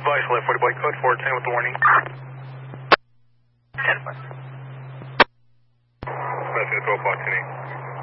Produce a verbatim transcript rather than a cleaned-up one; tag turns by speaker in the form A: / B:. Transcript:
A: advice, left forty Blake code four ten with the warning.
B: ten four.
A: That's twelve o'clock, ten eight.